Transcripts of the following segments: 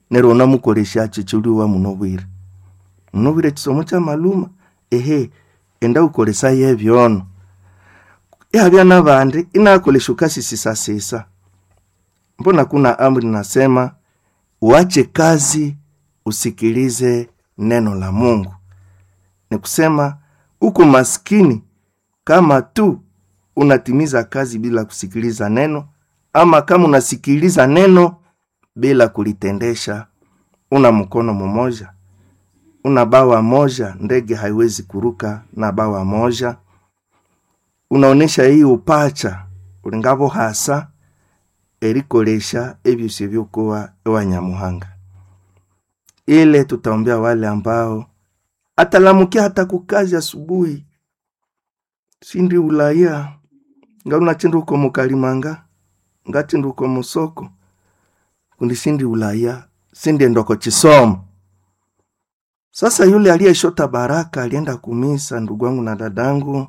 nero namukoresha chichuri wa munobwire chisomo cha maluma enda ukolesa yebyono yabya nabandi inakolesha ukasisisa. Mbona kuna amri nasema uache kazi usikilize neno la Mungu. Ni kusema uko maskini kama tu unatimiza kazi bila kusikiliza neno, ama kama unasikiliza neno bila kulitendesha. Una mkono mmoja, una bawa moja, ndege haiwezi kuruka na bawa moja. Unaonesha hii upacha ulingabo hasa erikolesha ebyose byokuwa ewanyamuhanga. Ile tutaombea wale ambao atalamukia hata kukazi asubuhi. Sindi ulaya ngauna chendu uko mukalimanga, ngachendu uko musoko. Kundi sindi ulaya, sindi ndoko chisomo. Sasa yule aliyeshota baraka alienda kumisa, ndugu wangu na dadangu,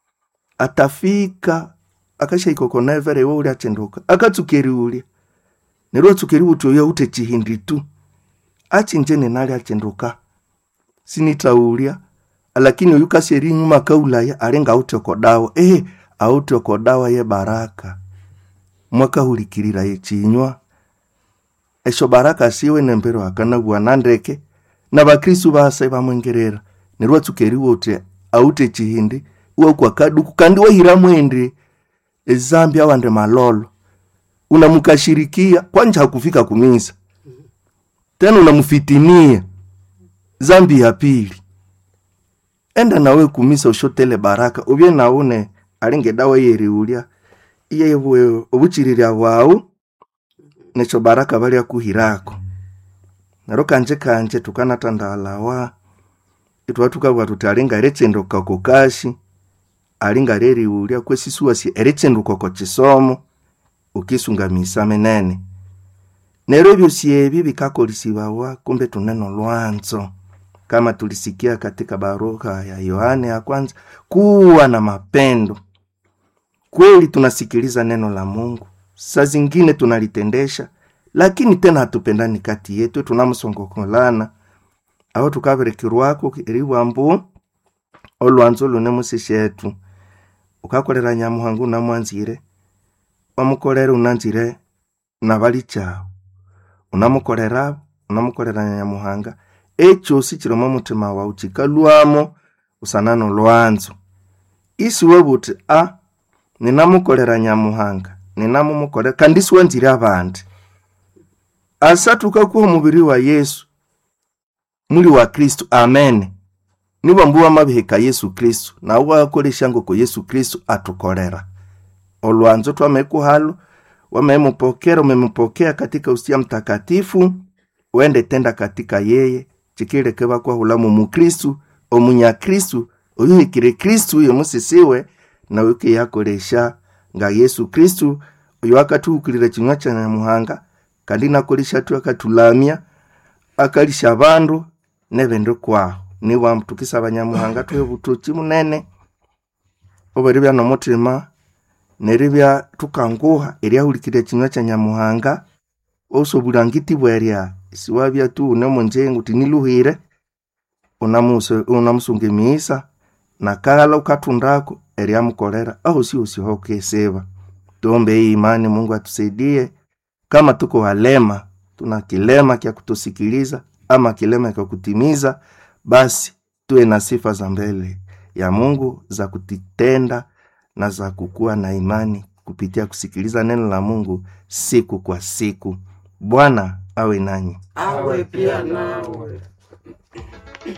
atafika akasha ikokona evere ule achenduka akatsukeri ule nero tsukeri uto ya ute chihindi tu achinjene nali achenduka sinitaulia, lakini uyuka seri nyuma kaulaya alenga utokodawa autokodawa ye baraka mwaka hulikirira ye chinywa esho baraka siwe nembero akana bwanandeke na bakristo base bamwengerera nero tsukeri wote aute chihindi uwa kwa kaduku kandi wahira mwende ezambi awande malolo. Unamukashirikia kwanja hakufika kumisa, tena unamufitinia zambi ya pili. Enda nawe kumisa ushotele baraka ubye naone alinge dawa yeriulia yewe obuchirira wao necho baraka bali akuhirako naroka kanje tukana tandalawa itwatuka bwa tutalinga eretsendoka kokashi alinga reri ulia kwesisuwa si eretsenduko ko chisomo ukisunga misa menene nero byusie bibi kakolisibawa kumbe tuneno lwanzo kama tulisikia katika baraka ya Yohane ya kwanza kuwa na mapendo. Kweli tunasikiliza neno la Mungu, saa zingine tunalitendesha, lakini tena hatupendani kati yetu, tunamsongokolana au tukaberekirwako eriwambu olwanzo lunemusishe yetu. Ukakolera Nyamuhanga na mwanzire wamukolera unanzire nabali chao unamukolera Nyamuhanga echo sichiroma mutima wa uchikalwamo usanano lwanzo isi webuti ninamukolera Nyamuhanga ninamumukolera kandi siwanzire abandi asatuka ku mubiri wa Yesu muri wa Kristo. Amen. Niba mbuwa mabiheka Yesu Kristo na wakoresha ngo ko Yesu Kristo atukolera olwanzo twamekuhalo umemupokea katika usia mtakatifu uende tenda katika yeye chikile keba kwa hulamu mu Kristo omunya Kristo oyikire Kristo uyo musisiwe na wiki yakoresha nga Yesu Kristo uyo akatukirira kinywa cha Nyamuhanga kandi nakoresha tu akatulamia akalisha bandu nebendo kwaho niwa mtukisa abanyamuhanga tuwe butuki munene oberibya no mutima neribya tukanguha eriahulikire kinywa cha Nyamuhanga osobulangiti bwerya siwabya tu nemonje nguti niluhire unamusunge misa na kala ukatundako eriamukolera aho si hokeseba. Tuombe imani Mungu atusaidie kama tuko walema, tuna kilema kia kutosikiliza ama kilema kia kutimiza, basi tuwe na sifa za mbele ya Mungu za kutitenda na za kukua na imani kupitia kusikiliza neno la Mungu siku kwa siku. Bwana awe nanyi. Awe pia nawe.